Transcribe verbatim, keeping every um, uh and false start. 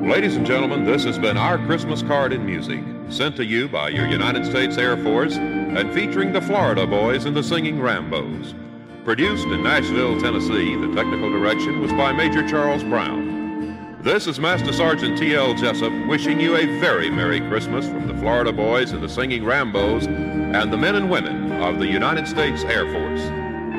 Ladies and gentlemen, this has been our Christmas card in music, sent to you by your United States Air Force and featuring the Florida Boys and the Singing Rambos. Produced in Nashville, Tennessee, the technical direction was by Major Charles Brown. This is Master Sergeant T L Jessup wishing you a very Merry Christmas from the Florida Boys and the Singing Rambos and the men and women of the United States Air Force.